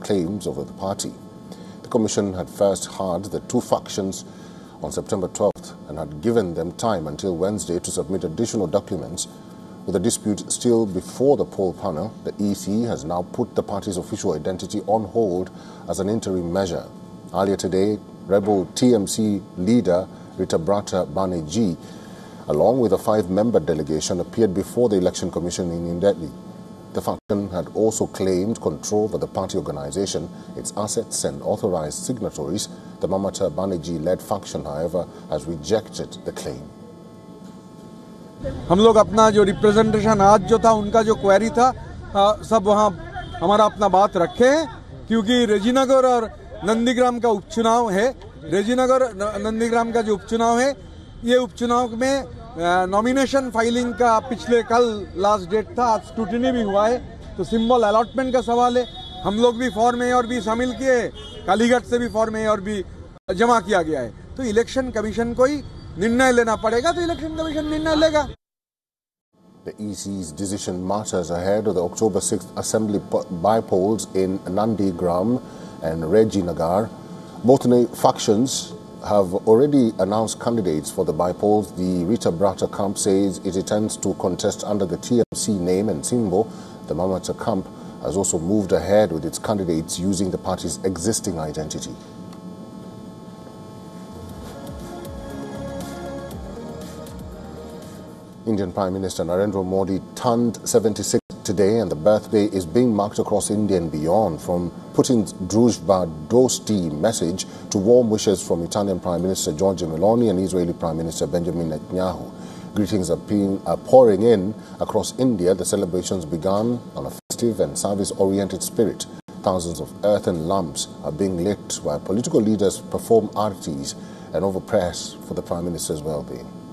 claims over the party. The Commission had first heard the two factions on September 12th and had given them time until Wednesday to submit additional documents. With the dispute still before the poll panel, the EC has now put the party's official identity on hold as an interim measure. Earlier today, rebel TMC leader Rita Banerjee, along with a 5-member delegation, appeared before the Election Commission in New Delhi. The faction had also claimed control over the party organization, its assets and authorized signatories. The Mamata Banerjee-led faction, however, has rejected the claim. हम लोग अपना जो representation आज जो था उनका जो query था सब वहाँ हमारा अपना बात रखे हैं, क्योंकि रेजीनगर और नंदीग्राम का उपचुनाव है। रेजीनगर नंदीग्राम का जो उपचुनाव है, ये उपचुनाव में नॉमिनेशन फाइलिंग का पिछले कल लास्ट डेट था, आज स्क्रूटिनी भी हुआ है, तो सिंबल अलॉटमेंट का सवाल है। हम लोग भी फॉर्म ए और बी शामिल किए, कालीघाट से भी फॉर्म ए और बी जमा किया गया है। तो इलेक्शन कमीशन को ही निर्णय लेना पड़ेगा, तो इलेक्शन कमीशन निर्णय लेगा। The EC's decision matters ahead of the October 6th Assembly by-polls in Nandigram and Rejinagar. Both factions have already announced candidates for the by-polls. The Rita Brata camp says it intends to contest under the TMC name and symbol. The Mamata camp has also moved ahead with its candidates using the party's existing identity. Indian Prime Minister Narendra Modi turned 76 today, and the birthday is being marked across India and beyond, from Putin's Druzhba Dosti message to warm wishes from Italian Prime Minister Giorgia Meloni and Israeli Prime Minister Benjamin Netanyahu. Greetings are pouring in across India. The celebrations began on a festive and service-oriented spirit. Thousands of earthen lamps are being lit while political leaders perform aartis and overpress for the Prime Minister's well-being.